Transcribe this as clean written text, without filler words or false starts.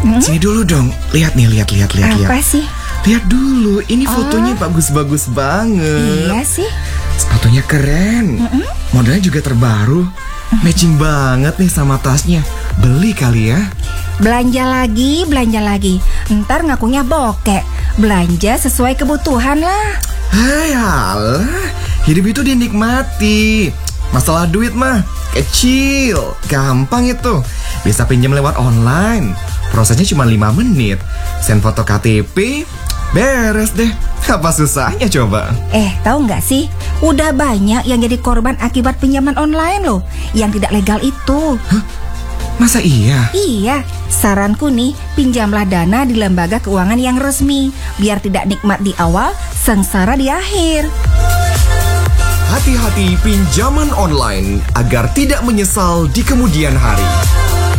Sini dulu dong. Lihat nih, lihat. Apa sih? Lihat dulu, ini fotonya bagus-bagus banget. Iya sih. Sepatunya keren. Modelnya juga terbaru. Matching banget nih sama tasnya. Beli kali ya. Belanja lagi. Ntar ngakunya bokek. Belanja sesuai kebutuhan lah. Hai, alah. Hidup itu dinikmati. Masalah duit mah kecil, gampang itu. Bisa pinjam lewat online. Prosesnya cuma 5 menit. Send foto KTP, beres deh. Apa susahnya coba? Tahu nggak sih? Udah banyak yang jadi korban akibat pinjaman online loh, yang tidak legal itu. Hah? Masa iya? Iya, saranku nih, pinjamlah dana di lembaga keuangan yang resmi, biar tidak nikmat di awal, sengsara di akhir. Hati-hati pinjaman online agar tidak menyesal di kemudian hari.